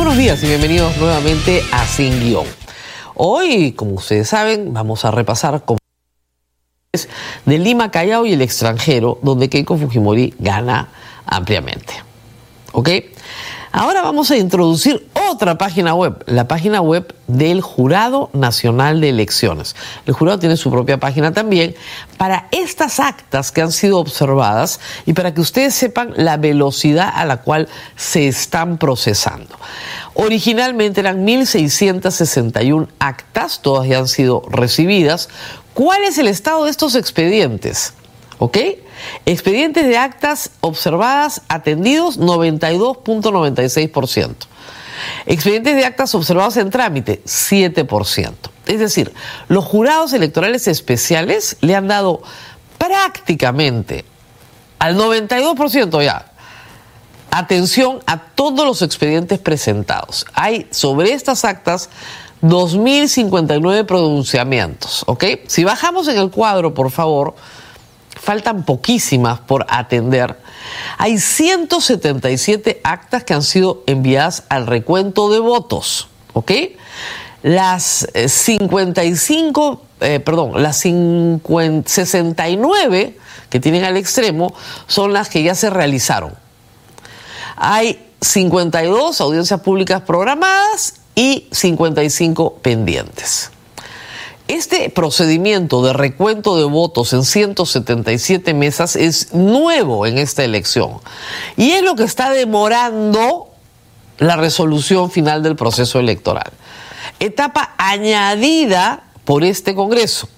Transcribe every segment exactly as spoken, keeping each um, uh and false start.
buenos días y bienvenidos nuevamente a Sin Guión. Hoy, como ustedes saben, vamos a repasar con de Lima, Callao y el extranjero, donde Keiko Fujimori gana ampliamente. ¿Ok? Ahora vamos a introducir otra página web, la página web del Jurado Nacional de Elecciones. El jurado tiene su propia página también para estas actas que han sido observadas y para que ustedes sepan la velocidad a la cual se están procesando. Originalmente eran mil seiscientas sesenta y una actas, todas ya han sido recibidas. ¿Cuál es el estado de estos expedientes? ¿Ok? Expedientes de actas observadas atendidos, noventa y dos punto noventa y seis por ciento. Expedientes de actas observados en trámite, siete por ciento. Es decir, los jurados electorales especiales le han dado prácticamente al noventa y dos por ciento ya atención a todos los expedientes presentados. Hay sobre estas actas dos mil cincuenta y nueve pronunciamientos, ¿ok? Si bajamos en el cuadro, por favor, faltan poquísimas por atender. Hay ciento setenta y siete actas que han sido enviadas al recuento de votos, ¿ok? Las eh, cincuenta y cinco, eh, perdón, las cincuenta, sesenta y nueve que tienen al extremo son las que ya se realizaron. Hay cincuenta y dos audiencias públicas programadas y cincuenta y cinco pendientes. Este procedimiento de recuento de votos en ciento setenta y siete mesas es nuevo en esta elección y es lo que está demorando la resolución final del proceso electoral. Etapa añadida por este Congreso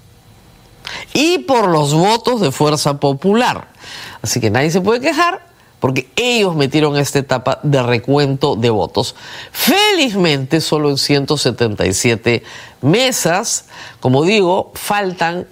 y por los votos de Fuerza Popular. Así que nadie se puede quejar, porque ellos metieron esta etapa de recuento de votos. Felizmente, solo en ciento setenta y siete mesas, como digo, faltan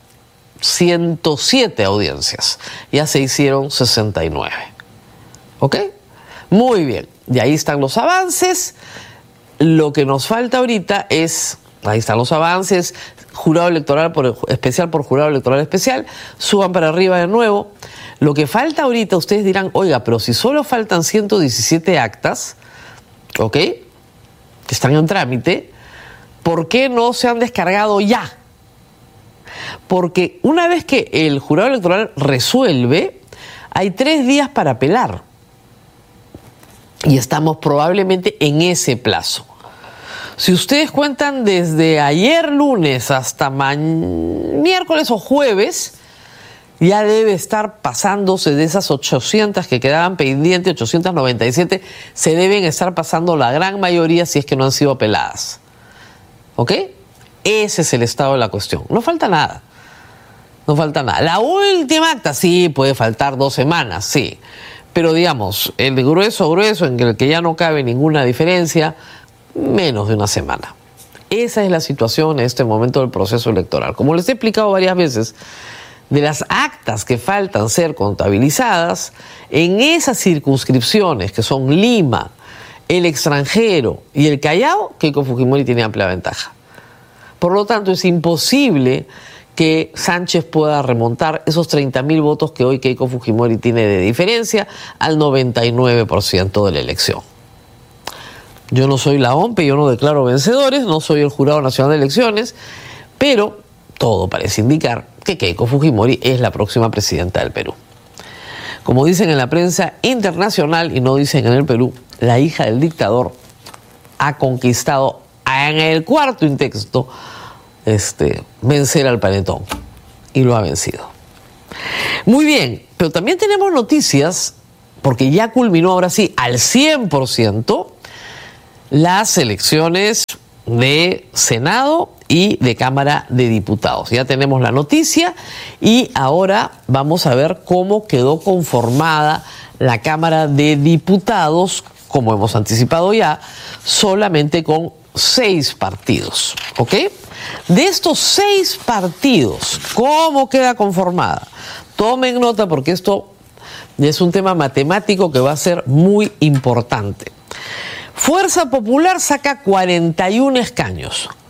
ciento siete audiencias. Ya se hicieron sesenta y nueve. ¿Ok? Muy bien. Y ahí están los avances. Lo que nos falta ahorita es, ahí están los avances, jurado electoral por, especial por jurado electoral especial, suban para arriba de nuevo. Lo que falta ahorita, ustedes dirán, oiga, pero si solo faltan ciento diecisiete actas, ¿ok?, que están en trámite, ¿por qué no se han descargado ya? Porque una vez que el jurado electoral resuelve, hay tres días para apelar. Y estamos probablemente en ese plazo. Si ustedes cuentan desde ayer lunes hasta miércoles o jueves, ya debe estar pasándose de esas ochocientas que quedaban pendientes, ochocientas noventa y siete, se deben estar pasando la gran mayoría si es que no han sido apeladas. ¿Ok? Ese es el estado de la cuestión. No falta nada. No falta nada. La última acta, sí, puede faltar dos semanas, sí. Pero digamos, el de grueso, grueso, en el que ya no cabe ninguna diferencia, menos de una semana. Esa es la situación en este momento del proceso electoral. Como les he explicado varias veces, de las actas que faltan ser contabilizadas, en esas circunscripciones que son Lima, el extranjero y el Callao, Keiko Fujimori tiene amplia ventaja. Por lo tanto, es imposible que Sánchez pueda remontar esos treinta mil votos que hoy Keiko Fujimori tiene de diferencia al noventa y nueve por ciento de la elección. Yo no soy la O M P E, yo no declaro vencedores, no soy el Jurado Nacional de Elecciones, pero todo parece indicar que Keiko Fujimori es la próxima presidenta del Perú. Como dicen en la prensa internacional y no dicen en el Perú, la hija del dictador ha conquistado en el cuarto intento este, vencer al panetón y lo ha vencido. Muy bien, pero también tenemos noticias, porque ya culminó ahora sí al cien por ciento las elecciones de Senado y de Cámara de Diputados. Ya tenemos la noticia y ahora vamos a ver cómo quedó conformada la Cámara de Diputados, como hemos anticipado ya, solamente con seis partidos, ¿ok? De estos seis partidos, ¿cómo queda conformada? Tomen nota porque esto es un tema matemático que va a ser muy importante. Fuerza Popular saca cuarenta y un escaños.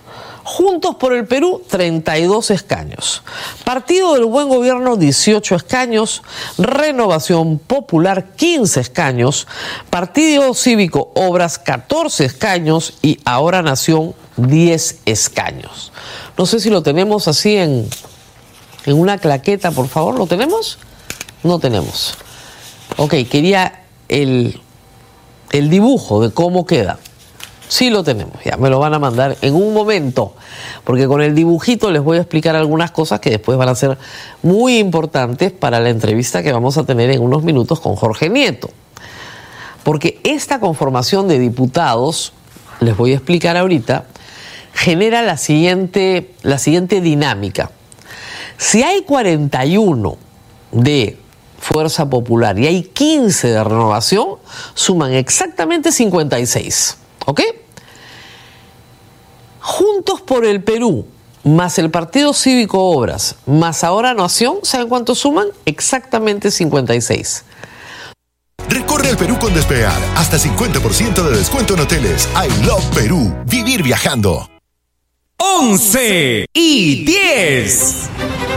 Juntos por el Perú, treinta y dos escaños. Partido del Buen Gobierno, dieciocho escaños. Renovación Popular, quince escaños. Partido Cívico Obras, catorce escaños. Y Ahora Nación, diez escaños. No sé si lo tenemos así en, en una claqueta, por favor. ¿Lo tenemos? No tenemos. Ok, quería el, el dibujo de cómo queda. Sí lo tenemos, ya me lo van a mandar en un momento, porque con el dibujito les voy a explicar algunas cosas que después van a ser muy importantes para la entrevista que vamos a tener en unos minutos con Jorge Nieto. Porque esta conformación de diputados, les voy a explicar ahorita, genera la siguiente, la siguiente dinámica. Si hay cuarenta y uno de Fuerza Popular y hay quince de Renovación, suman exactamente cincuenta y seis. ¿Ok? Juntos por el Perú, más el Partido Cívico Obras, más Ahora Nación, ¿saben cuántos suman? Exactamente cincuenta y seis. Recorre el Perú con Despegar. Hasta cincuenta por ciento de descuento en hoteles. I love Perú. Vivir viajando. once y diez.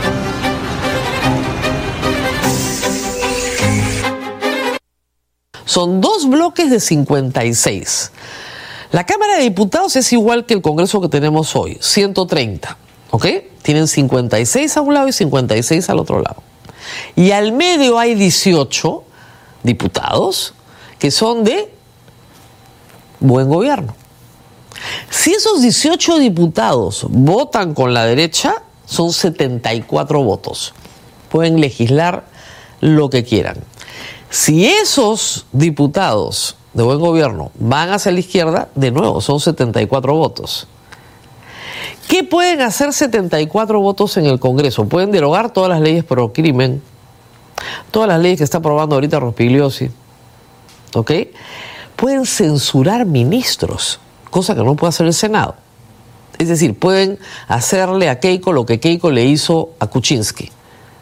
Son dos bloques de cincuenta y seis. La Cámara de Diputados es igual que el Congreso que tenemos hoy, ciento treinta, ¿ok? Tienen cincuenta y seis a un lado y cincuenta y seis al otro lado. Y al medio hay dieciocho diputados que son de Buen Gobierno. Si esos dieciocho diputados votan con la derecha, son setenta y cuatro votos. Pueden legislar lo que quieran. Si esos diputados de Buen Gobierno van hacia la izquierda, de nuevo, son setenta y cuatro votos. ¿Qué pueden hacer setenta y cuatro votos en el Congreso? Pueden derogar todas las leyes pro crimen, todas las leyes que está aprobando ahorita Rospigliosi, ¿ok? Pueden censurar ministros, cosa que no puede hacer el Senado. Es decir, pueden hacerle a Keiko lo que Keiko le hizo a Kuczynski,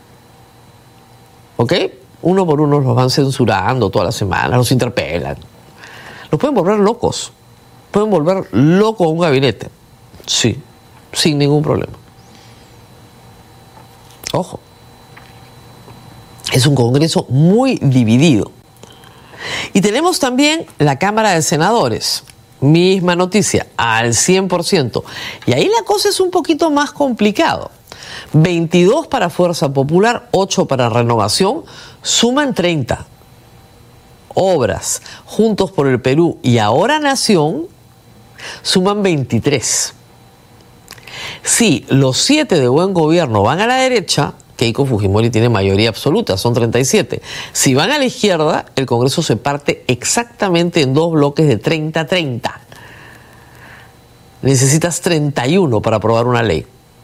¿ok? Uno por uno los van censurando todas las semanas, los interpelan. Los pueden volver locos. Pueden volver loco a un gabinete. Sí, sin ningún problema. Ojo. Es un Congreso muy dividido. Y tenemos también la Cámara de Senadores. Misma noticia, al cien por ciento. Y ahí la cosa es un poquito más complicado. veintidós para Fuerza Popular, ocho para Renovación, suman treinta. Obras, Juntos por el Perú y Ahora Nación, suman veintitrés. Si los siete de Buen Gobierno van a la derecha, Keiko Fujimori tiene mayoría absoluta, son treinta y siete. Si van a la izquierda, el Congreso se parte exactamente en dos bloques de treinta a treinta. Necesitas treinta y uno para aprobar una ley.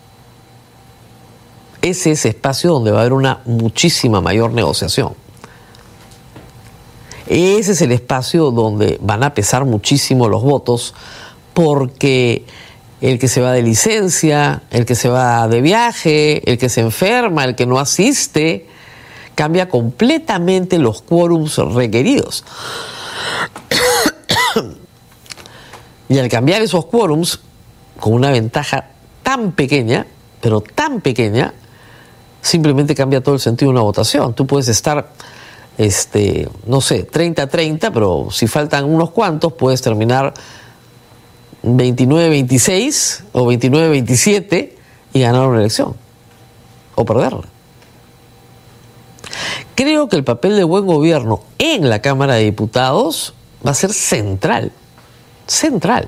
Ese es espacio donde va a haber una muchísima mayor negociación. Ese es el espacio donde van a pesar muchísimo los votos, porque el que se va de licencia, el que se va de viaje, el que se enferma, el que no asiste, cambia completamente los quórums requeridos. Y al cambiar esos quórums, con una ventaja tan pequeña, pero tan pequeña, simplemente cambia todo el sentido de una votación. Tú puedes estar, este, no sé, treinta a treinta, pero si faltan unos cuantos, puedes terminar veintinueve a veintiséis o veintinueve a veintisiete y ganar una elección. O perderla. Creo que el papel de Buen Gobierno en la Cámara de Diputados va a ser central. Central.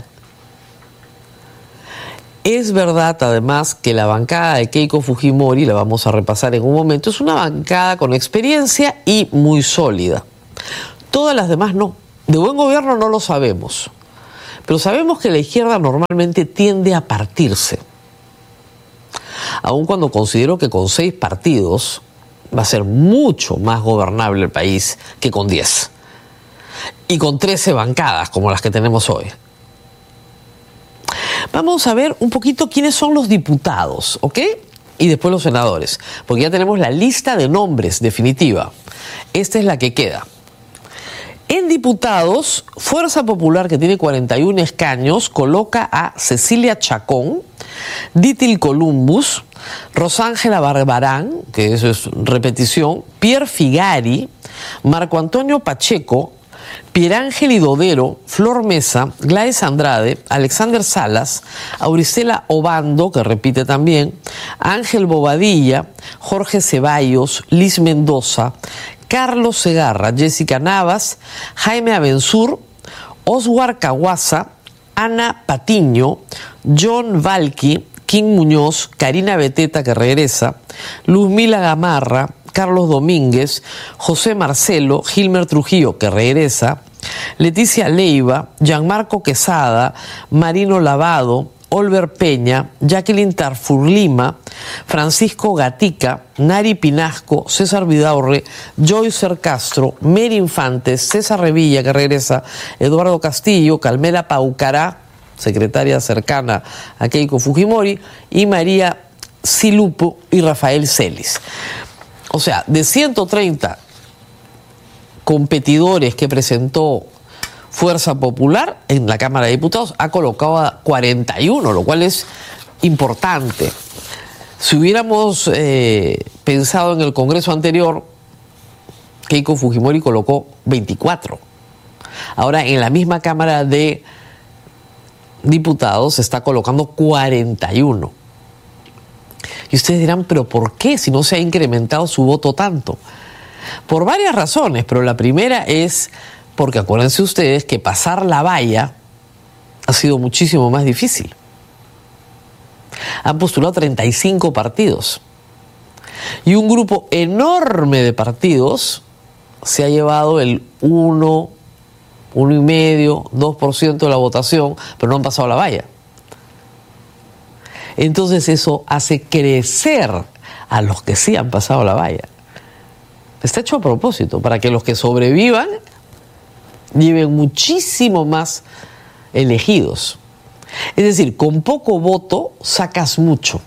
Es verdad, además, que la bancada de Keiko Fujimori, la vamos a repasar en un momento, es una bancada con experiencia y muy sólida. Todas las demás no. De Buen Gobierno no lo sabemos. Pero sabemos que la izquierda normalmente tiende a partirse. Aun cuando considero que con seis partidos va a ser mucho más gobernable el país que con diez. Y con trece bancadas como las que tenemos hoy. Vamos a ver un poquito quiénes son los diputados, ¿ok? Y después los senadores, porque ya tenemos la lista de nombres definitiva. Esta es la que queda. En diputados, Fuerza Popular, que tiene cuarenta y un escaños, coloca a Cecilia Chacón, Dítil Columbus, Rosángela Barbarán, que eso es repetición, Pierre Figari, Marco Antonio Pacheco, Pierángel Dodero, Flor Mesa, Gladys Andrade, Alexander Salas, Auricela Obando, que repite también, Ángel Bobadilla, Jorge Ceballos, Liz Mendoza, Carlos Segarra, Jessica Navas, Jaime Abensur, Oswar Caguasa, Ana Patiño, John Valky, King Muñoz, Karina Beteta, que regresa, Luzmila Gamarra, Carlos Domínguez, José Marcelo, Gilmer Trujillo, que regresa, Leticia Leiva, Gianmarco Quesada, Marino Lavado, Olver Peña, Jacqueline Tarfur Lima, Francisco Gatica, Nari Pinasco, César Vidaurre, Joycer Castro, Mary Infantes, César Revilla, que regresa, Eduardo Castillo, Calmela Paucará, secretaria cercana a Keiko Fujimori, y María Silupo y Rafael Celis. O sea, de ciento treinta competidores que presentó Fuerza Popular en la Cámara de Diputados, ha colocado a cuarenta y uno, lo cual es importante. Si hubiéramos eh, pensado en el Congreso anterior, Keiko Fujimori colocó veinticuatro. Ahora, en la misma Cámara de Diputados se está colocando cuarenta y uno. Y ustedes dirán, ¿pero por qué si no se ha incrementado su voto tanto? Por varias razones, pero la primera es porque acuérdense ustedes que pasar la valla ha sido muchísimo más difícil. Han postulado treinta y cinco partidos. Y un grupo enorme de partidos se ha llevado el uno, uno y medio, dos por ciento de la votación, pero no han pasado la valla. Entonces eso hace crecer a los que sí han pasado la valla. Está hecho a propósito, para que los que sobrevivan lleven muchísimo más elegidos. Es decir, con poco voto sacas mucho.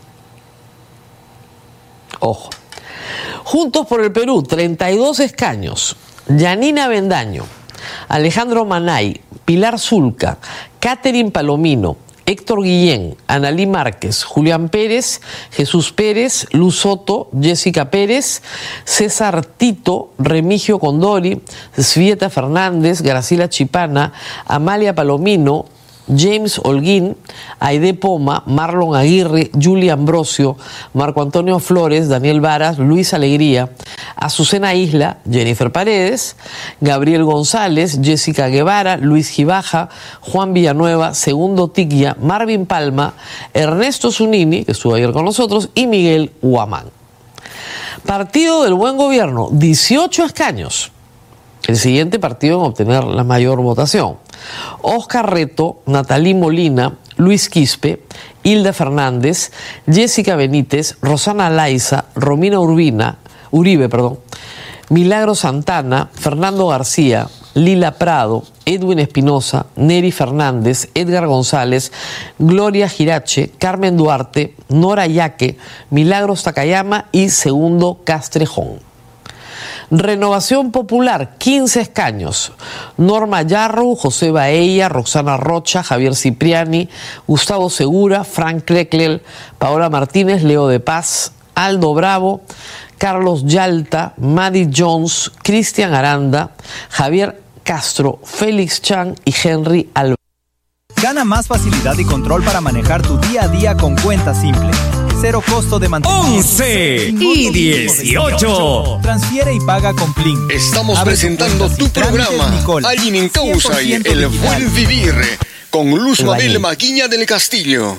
Ojo. Juntos por el Perú, treinta y dos escaños. Yanina Bendaño, Alejandro Manay, Pilar Zulca, Catherine Palomino, Héctor Guillén, Analí Márquez, Julián Pérez, Jesús Pérez, Luz Soto, Jessica Pérez, César Tito, Remigio Condori, Svieta Fernández, Graciela Chipana, Amalia Palomino, James Holguín, Aide Poma, Marlon Aguirre, Julia Ambrosio, Marco Antonio Flores, Daniel Varas, Luis Alegría, Azucena Isla, Jennifer Paredes, Gabriel González, Jessica Guevara, Luis Gibaja, Juan Villanueva, Segundo Tiquia, Marvin Palma, Ernesto Zunini, que estuvo ayer con nosotros, y Miguel Huamán. Partido del Buen Gobierno, dieciocho escaños. El siguiente partido en obtener la mayor votación: Oscar Reto, Natalí Molina, Luis Quispe, Hilda Fernández, Jessica Benítez, Rosana Laiza, Romina Urbina, Uribe, perdón, Milagro Santana, Fernando García, Lila Prado, Edwin Espinosa, Neri Fernández, Edgar González, Gloria Girache, Carmen Duarte, Nora Yaque, Milagros Takayama y Segundo Castrejón. Renovación Popular, quince escaños. Norma Yarrow, José Baella, Roxana Rocha, Javier Cipriani, Gustavo Segura, Frank Klecklel, Paola Martínez, Leo de Paz, Aldo Bravo, Carlos Yalta, Maddie Jones, Cristian Aranda, Javier Castro, Félix Chan y Henry Alvarez. Gana más facilidad y control para manejar tu día a día con Cuenta Simple. Cero costo de mantenimiento. once y dieciocho. Transfiere y paga con Plin. Estamos Abre presentando tu programa Alguien en Causa y El Buen Vivir con Luz Mabel Maguiña del Castillo.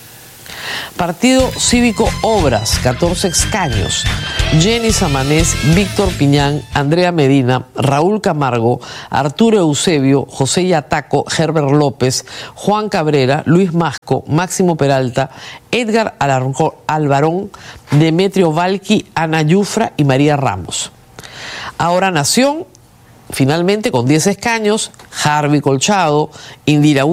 Partido Cívico Obras, catorce escaños. Jenny Samanés, Víctor Piñán, Andrea Medina, Raúl Camargo, Arturo Eusebio, José Yataco, Herbert López, Juan Cabrera, Luis Masco, Máximo Peralta, Edgar Alvarón, Demetrio Valqui, Ana Yufra y María Ramos. Ahora Nación, finalmente con diez escaños, Harvey Colchado, Indira